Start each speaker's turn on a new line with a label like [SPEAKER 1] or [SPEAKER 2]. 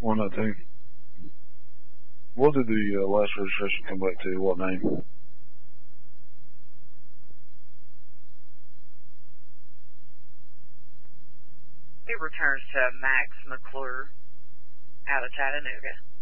[SPEAKER 1] 119. What did the last registration come back to? What name?
[SPEAKER 2] It returns to Max McClure out of Chattanooga.